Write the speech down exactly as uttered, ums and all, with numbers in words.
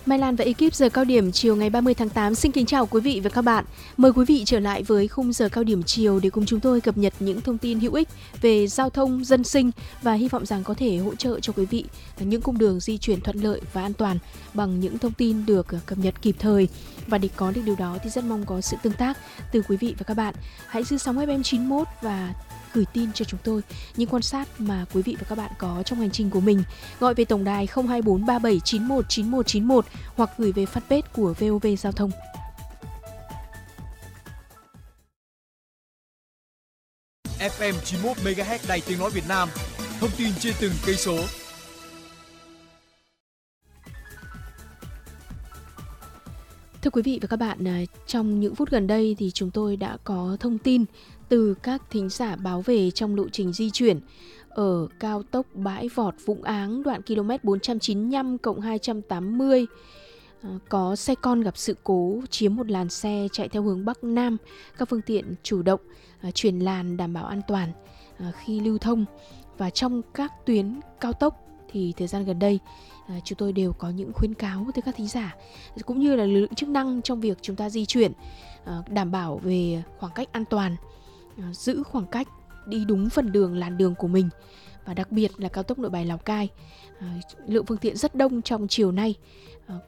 Mai Lan và ekip giờ cao điểm chiều ngày ba mươi tháng tám xin kính chào quý vị và các bạn. Mời quý vị trở lại với khung giờ cao điểm chiều để cùng chúng tôi cập nhật những thông tin hữu ích về giao thông, dân sinh và hy vọng rằng có thể hỗ trợ cho quý vị những cung đường di chuyển thuận lợi và an toàn bằng những thông tin được cập nhật kịp thời. Và để có được điều đó thì rất mong có sự tương tác từ quý vị và các bạn. Hãy giữ sóng ép em chín mốt và gửi tin cho chúng tôi những quan sát mà quý vị và các bạn có trong hành trình của mình. Gọi về tổng đài không hai bốn ba bảy chín một chín một chín một hoặc gửi về fanpage của vê o vê Giao thông. ép em chín mốt mê ga héc Đài Tiếng nói Việt Nam. Thông tin trên từng cây số. Thưa quý vị và các bạn, trong những phút gần đây thì chúng tôi đã có thông tin từ các thính giả báo về trong lộ trình di chuyển ở cao tốc Bãi Vọt Vũng Áng đoạn km bốn trăm chín mươi lăm cộng hai trăm tám mươi. Có xe con gặp sự cố chiếm một làn xe chạy theo hướng Bắc Nam. Các phương tiện chủ động chuyển làn đảm bảo an toàn khi lưu thông. Và trong các tuyến cao tốc thì thời gian gần đây chúng tôi đều có những khuyến cáo tới các thính giả cũng như là lực lượng chức năng trong việc chúng ta di chuyển, đảm bảo về khoảng cách an toàn, giữ khoảng cách, đi đúng phần đường làn đường của mình. Và đặc biệt là cao tốc Nội Bài Lào Cai, lượng phương tiện rất đông trong chiều nay.